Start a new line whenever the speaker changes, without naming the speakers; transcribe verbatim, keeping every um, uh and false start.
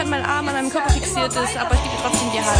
mein Arm an meinem Körper fixiert ist, aber ich gebe dir trotzdem die Hand.